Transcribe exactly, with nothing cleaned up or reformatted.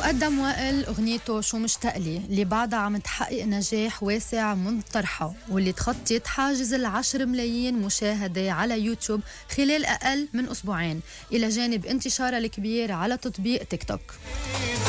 وقدم وائل أغنيته شو مشتاق لي اللي بعدها عم تحقق نجاح واسع من طرحها، واللي تخطت حاجز العشر ملايين مشاهدة على يوتيوب خلال أقل من أسبوعين، إلى جانب انتشارها الكبير على تطبيق تيك توك.